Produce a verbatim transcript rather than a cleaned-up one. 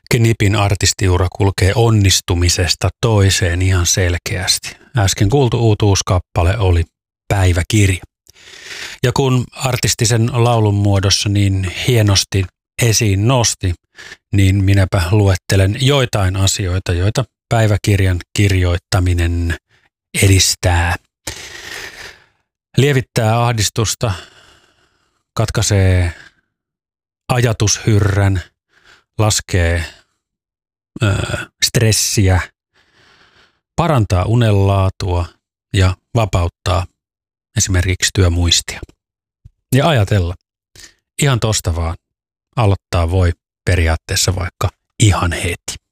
Knipin artistiura kulkee onnistumisesta toiseen ihan selkeästi. Äsken kuultu uutuuskappale oli Päiväkirja. Ja kun artistisen laulun muodossa niin hienosti esiin nosti, niin minäpä luettelen joitain asioita, joita päiväkirjan kirjoittaminen edistää. Lievittää ahdistusta, katkaisee ajatushyrrän, laskee ö, stressiä, parantaa unenlaatua ja vapauttaa esimerkiksi työmuistia. Ja ajatella, ihan tosta vaan aloittaa voi periaatteessa vaikka ihan heti.